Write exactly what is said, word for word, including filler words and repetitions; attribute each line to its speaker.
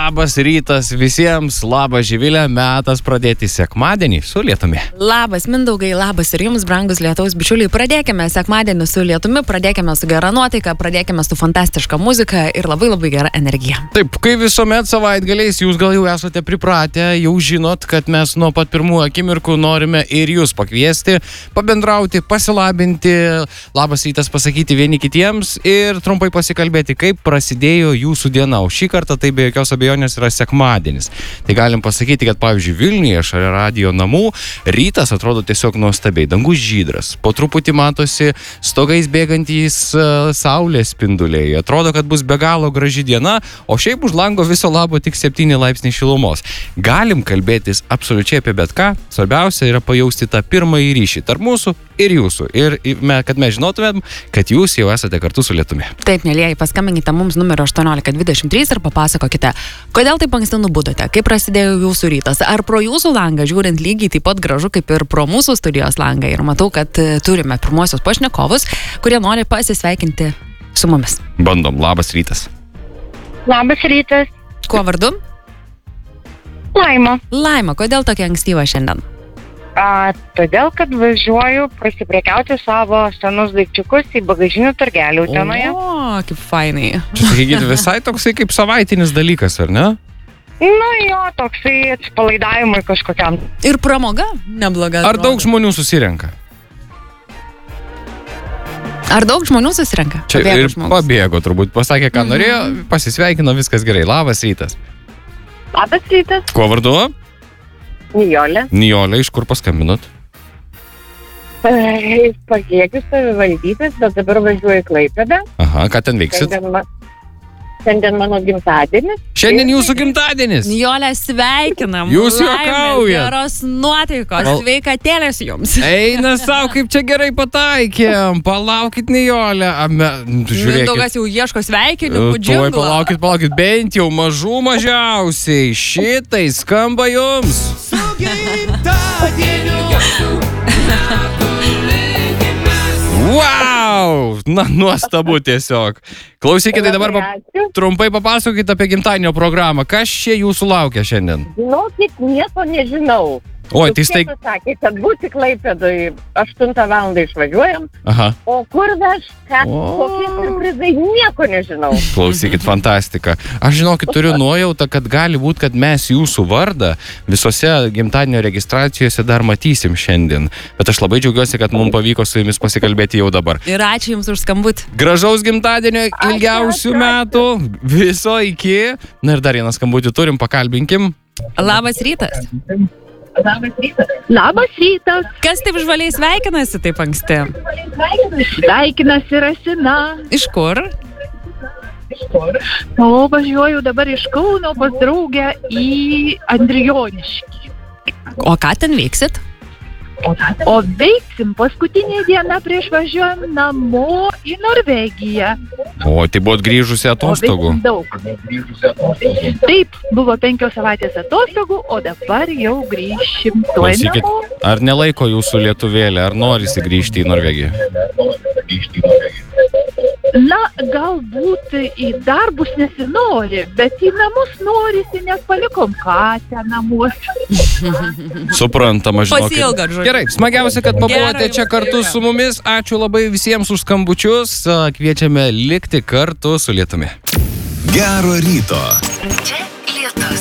Speaker 1: labas rytas visiems, labas Živilė, metas pradėti sekmadienį su lietumi.
Speaker 2: Labas Mindaugai, labas ir jums, brangus lietaus bičiuliai. Pradėkime sekmadienį su lietumi, pradėkime su gera nuotaika, pradėkime su fantastiška muzika ir labai labai gera energija.
Speaker 1: Taip, kai visuomet savaitgaliais jūs gal jau esate pripratę, jau žinot, kad mes nuo pat pirmų akimirkų norime ir jūs pakviesti, pabendrauti, pasilabinti, labas rytas pasakyti vieni kitiems ir trumpai pasikalbėti, kaip prasidėjo jūsų diena. O šį kartą tai be jokios abejonės yra sekmadienis. Tai galim pasakyti, kad pavyzdžiui Vilniuje šalia radijo namų rytas atrodo tiesiog nuostabiai. Dangus žydras, po truputį matosi stogais bėgantys uh, saulės spinduliai. Atrodo, kad bus be galo graži diena, o šiaip už lango viso labo tik septyni laipsniai šilumos. Galim kalbėtis absoliučiai apie bet ką. Svarbiausia yra pajausti tą pirmąjį ryšį tarp mūsų ir jūsų. Ir kad mes žinotumėm, kad jūs jau esate kartu su lietumi.
Speaker 2: Taip, mielieji, paskambinkite mums numeriu aštuoniolika dvidešimt trys ir papasakokite, kodėl taip anksti nubudote, kaip prasidėjo jūsų rytas. Ar pro jūsų langą žiūrint lygiai taip pat gražu kaip ir pro mūsų studijos langą. Ir matau, kad turime pirmuosius pašnekovus, kurie nori pasisveikinti su mumis.
Speaker 1: Bandom, labas rytas.
Speaker 3: Labas rytas.
Speaker 2: Kuo vardu?
Speaker 3: Laima.
Speaker 2: Laima, kodėl tokia ankstyva šiandien?
Speaker 3: A, todėl, kad važiuoju prasiprekiauti savo senus daikčiukus į bagažinių turgelį Utenoje.
Speaker 2: O, kaip fainai.
Speaker 1: Čia sakykite, visai toksai kaip savaitinis dalykas, ar ne?
Speaker 3: Nu jo, toksai atsipalaidavimui kažkokiam.
Speaker 2: Ir pramoga nebloga.
Speaker 1: Ar daug žmonių susirenka?
Speaker 2: Ar daug žmonių susirenka?
Speaker 1: Čia
Speaker 2: Pabėgo
Speaker 1: ir
Speaker 2: žmogus.
Speaker 1: pabėgo, turbūt pasakė, ką norėjo, pasisveikino, viskas gerai. Labas rytas.
Speaker 3: Labas rytas.
Speaker 1: Kuo vardu?
Speaker 3: Nijolė.
Speaker 1: Nijolė, iš kur paskambinot?
Speaker 3: E, Pagėgių savivaldybės, bet dabar važiuoju į Klaipėdą.
Speaker 1: Aha, ką ten veiksit?
Speaker 3: Šiandien, ma... Šiandien mano gimtadienis.
Speaker 1: Šiandien jūsų gimtadienis.
Speaker 2: Nijolė, sveikinam.
Speaker 1: Jūs
Speaker 2: Laimės,
Speaker 1: juokaujat.
Speaker 2: geros nuotaikos,
Speaker 1: Val-
Speaker 2: sveikatėlės jums.
Speaker 1: Eina savo, kaip čia gerai pataikėm. Palaukit, Nijolė. Ame... Žiūrėkit.
Speaker 2: Mindaugas jau ieško sveikinimų,
Speaker 1: Tuoj,
Speaker 2: džinglo.
Speaker 1: palaukit, palaukit, bent jau mažų mažiausiai. Šitai skamba jums. Wow! Na, nuostabu tiesiog. Klausykite, tai dabar pa-
Speaker 3: Ačiū.
Speaker 1: trumpai papasakokit apie gimtadienio programą. Kas čia jūsų laukia šiandien?
Speaker 3: Žinokit, nieko nežinau.
Speaker 1: Oi, tai stai...
Speaker 3: Kaip pasakė, kad būti Klaipėdoj aštuntą valandą išvažiuojam,
Speaker 1: Aha.
Speaker 3: o kur veš, ką,
Speaker 1: O.
Speaker 3: kokie surprizai, nieko nežinau.
Speaker 1: Klausykit, fantastika. Aš žinokit, turiu nuojautą, kad gali būti, kad mes jūsų vardą visose gimtadienio registracijose dar matysim šiandien. Bet aš labai džiaugiuosi, kad mums pavyko su jumis pasikalbėti jau dabar.
Speaker 2: Ir ačiū jums už skambutį.
Speaker 1: Gražaus gimtadienio, ilgiausių
Speaker 3: ačiū.
Speaker 1: metų, viso iki. Na ir dar vieną skambutį turim, pakalbinkim.
Speaker 2: Labas rytas.
Speaker 3: Labas rytas. Labas rytas.
Speaker 2: Kas taip žvaliai sveikinasi taip anksti?
Speaker 3: Sveikinasi Rasina.
Speaker 2: Iš kur?
Speaker 3: O važiuoju dabar iš Kauno pas draugę į Andrijoniškį.
Speaker 2: O ką ten veiksit?
Speaker 3: O veiksim paskutinį dieną prieš važiuojam namo į Norvegiją.
Speaker 1: O, tai buvot grįžusi atostogų.
Speaker 3: O veiksim daug. Taip, buvo penkios savaitės atostogų, o dabar jau grįšim tuoj
Speaker 1: Klausykit,
Speaker 3: namo.
Speaker 1: ar nelaiko jūsų lietuvėlė, ar norisi grįžti į Norvegiją?
Speaker 3: Na, galbūt į darbus nesinori, bet į namus norisi, nes palikom katę namuose.
Speaker 1: Suprantama, žinokit.
Speaker 2: Pasiilgot, žodžiu.
Speaker 1: Gerai, smagiausia, kad pabuvote
Speaker 2: Gero
Speaker 1: čia
Speaker 2: jums
Speaker 1: kartu
Speaker 2: ilgio.
Speaker 1: su mumis. Ačiū labai visiems už skambučius. Kviečiame likti kartu su lietumi.
Speaker 4: Gero ryto.
Speaker 5: Čia lietus.